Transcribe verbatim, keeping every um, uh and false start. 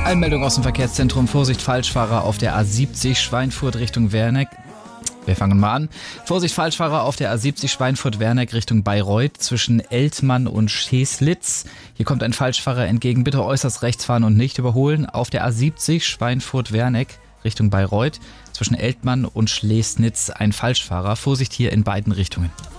Einmeldung aus dem Verkehrszentrum. Vorsicht, Falschfahrer auf der A siebzig Schweinfurt Richtung Werneck. Wir fangen mal an. Vorsicht, Falschfahrer auf der A siebzig Schweinfurt-Werneck Richtung Bayreuth zwischen Eltmann und Scheslitz. Hier kommt ein Falschfahrer entgegen. Bitte äußerst rechts fahren und nicht überholen. Auf der A siebzig Schweinfurt-Werneck Richtung Bayreuth zwischen Eltmann und Schlesnitz ein Falschfahrer. Vorsicht hier in beiden Richtungen.